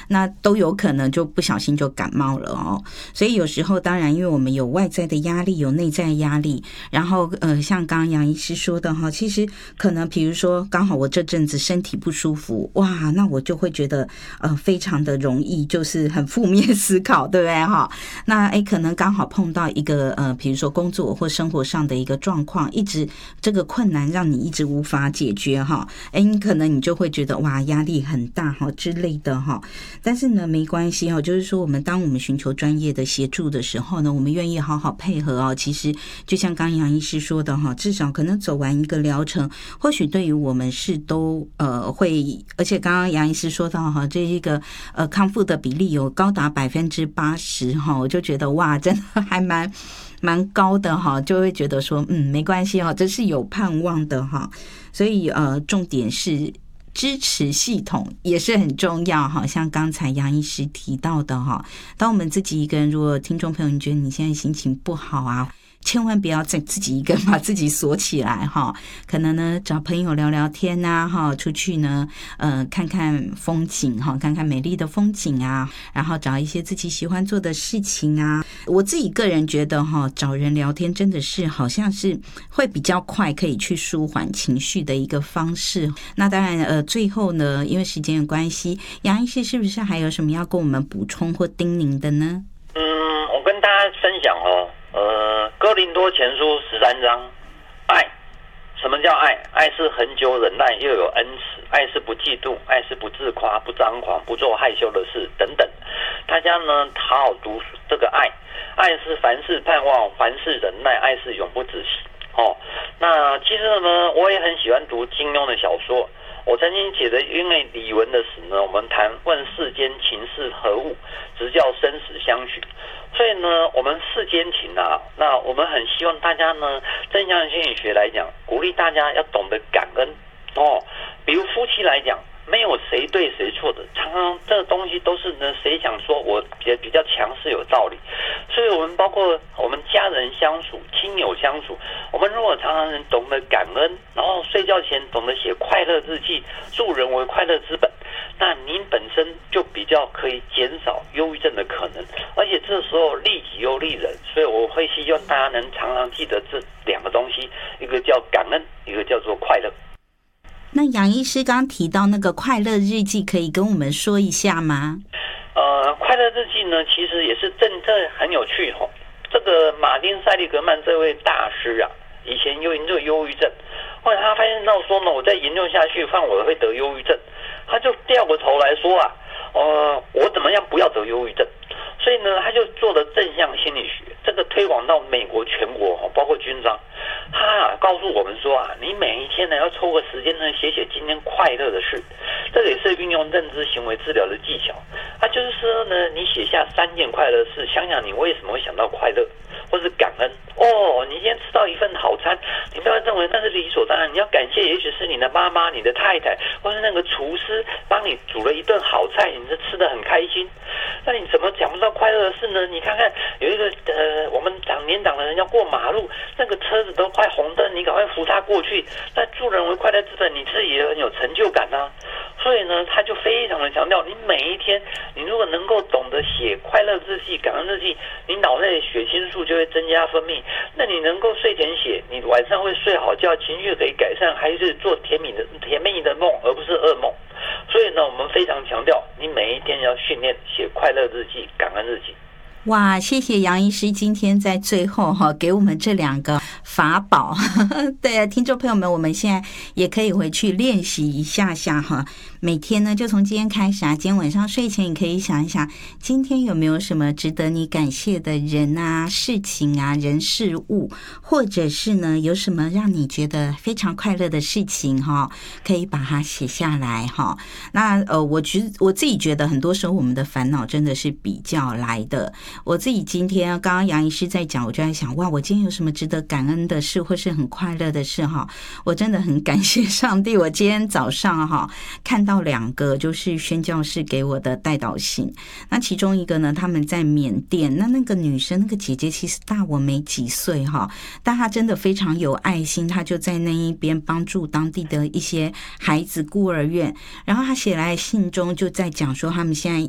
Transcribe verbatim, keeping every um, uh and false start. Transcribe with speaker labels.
Speaker 1: 那都有可能就不小心就感冒了哦。所以有时候当然因为我们有外在的压力，有内在压力，然后呃，像刚刚杨医师说的哈，其实可能比如说刚好我这阵子身体不舒服，哇，那我就会觉得呃非常的容易就是很负面思考，对不对哈？那哎，可能刚好碰到一个呃，比如说工作或生活上的一个状况，一直这个困难让你一直无法解决哈，哎，你可能你就会觉得哇压力很大哈之类的哈。但是呢没关系哈，就是说我们当我们寻求专业的协助的时候呢，我们愿意好好配合哦。其实就像刚杨医师说的哈，至少可能走完一个疗程，或许对于我们是都呃会，而且刚刚杨医师说到哈，这一个呃康复的比例有高达百分之八十哈，我就觉得哇，真的还蛮蛮高的哈，就会觉得说嗯没关系哈，这是有盼望的哈。所以呃重点是支持系统也是很重要哈，像刚才杨医师提到的哈，当我们自己一个人，如果听众朋友你觉得你现在心情不好啊，千万不要再自己一个人把自己锁起来哈，可能呢找朋友聊聊天啊哈，出去呢呃看看风景哈，看看美丽的风景啊，然后找一些自己喜欢做的事情啊。我自己个人觉得哈，找人聊天真的是好像是会比较快可以去舒缓情绪的一个方式。那当然呃最后呢，因为时间的关系，杨医师是不是还有什么要跟我们补充或叮咛的呢？
Speaker 2: 嗯，我跟大家分享哦。呃，哥林多前书十三章，爱，什么叫爱？爱是恒久忍耐，又有恩慈；爱是不嫉妒，爱是不自夸，不张狂，不做害羞的事，等等。大家呢，好好读这个爱。爱是凡事盼望，凡事忍耐，爱是永不止息。哦，那其实呢，我也很喜欢读金庸的小说。我曾经写的，因为李玟的死呢，我们谈问世间情是何物，直教生死相许。所以呢，我们世间情啊，那我们很希望大家呢，正向心理学来讲，鼓励大家要懂得感恩哦。比如夫妻来讲，没有谁对谁错的，常常这个东西都是呢，谁想说我比较比较强势有道理。所以我们包括我们家人相处、亲友相处，我们如果常常能懂得感恩，然后睡觉前懂得写快乐日记，助人为快乐之本，那您本身就比较可以减少忧郁症的可能，而且这时候利己又利人。所以我会希望大家能常常记得这两个东西，一个叫感恩，一个叫做快乐。
Speaker 1: 那杨医师刚刚提到那个快乐日记，可以跟我们说一下吗？
Speaker 2: 呃，快乐日记呢，其实也是真正很有趣哦。这个马丁·塞利格曼这位大师啊，以前有研究忧郁症，后来他发现到说呢，我再研究下去，看我会得忧郁症，他就掉过头来说啊，呃，我怎么样不要得忧郁症？所以呢，他就做了正向心理学，这个推广到美国全国哦，包括军章。他啊告诉我们说啊，你每一天呢要抽个时间呢写写今天快乐的事，这个也是运用认知行为治疗的技巧。他就是说呢，你写下三件快乐事，想想你为什么会想到快乐，或是感恩。哦，你今天吃到一份好餐，你不要认为那是理所当然，你要感谢，也许是你的妈妈、你的太太，或是那个厨师帮你煮了一顿好菜，你是吃得很开心。那你怎么讲不到快乐的事呢？你看看有一个呃，我们长年长的人要过马路，那个车子都快红灯，你赶快扶他过去。那助人为快乐之本，你自己也很有成就感啊。所以呢，他就非常的强调，你每一天，你如果能够懂得写快乐日记、感恩日记，你脑内的血清素就会增加分泌。那你能够睡前写，你晚上会睡好觉，情绪可以改善，还是做甜蜜的甜蜜的梦，而不是噩梦。所以呢，我们非常强调，你每一天要训练写快乐日记、感恩日记。
Speaker 1: 哇，谢谢杨医师今天在最后哈给我们这两个法宝。对啊，听众朋友们，我们现在也可以回去练习一下下哈。每天呢，就从今天开始啊，今天晚上睡前你可以想一想，今天有没有什么值得你感谢的人啊、事情啊、人事物，或者是呢有什么让你觉得非常快乐的事情哈，可以把它写下来哈。那呃，我觉我自己觉得很多时候我们的烦恼真的是比较来的。我自己今天刚刚杨医师在讲，我就在想，哇，我今天有什么值得感恩的事，或是很快乐的事哈？我真的很感谢上帝，我今天早上哈看到两个就是宣教士给我的代祷信，那其中一个呢，他们在缅甸，那那个女生那个姐姐其实大我没几岁哈，但她真的非常有爱心，她就在那一边帮助当地的一些孩子孤儿院，然后她写来信中就在讲说他们现在